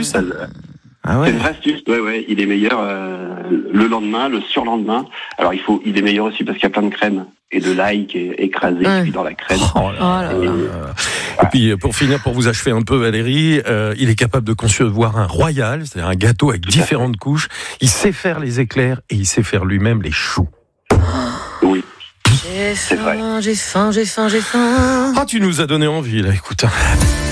astuce. Ah ouais. C'est une vraie astuce, ouais. Il est meilleur le lendemain, le surlendemain. Alors il est meilleur aussi parce qu'il y a plein de crème et de l'ail qui est écrasé cuit dans la crème. Et puis pour finir, pour vous achever un peu Valérie, il est capable de concevoir un royal, c'est-à-dire un gâteau avec différentes couches. Il sait faire les éclairs et il sait faire lui-même les choux. Oui. J'ai faim. Ah, tu nous as donné envie là, écoute.